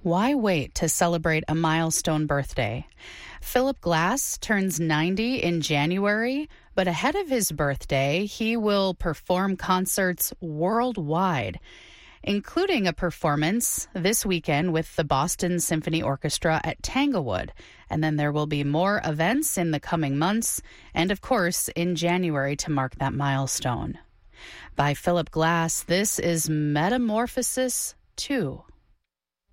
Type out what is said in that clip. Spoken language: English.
Why wait to celebrate a milestone birthday? Philip Glass turns 90 in January, but ahead of his birthday, he will perform concerts worldwide, including a performance this weekend with the Boston Symphony Orchestra at Tanglewood. And then there will be more events in the coming months, and of course, in January to mark that milestone. By Philip Glass, this is Metamorphosis 2.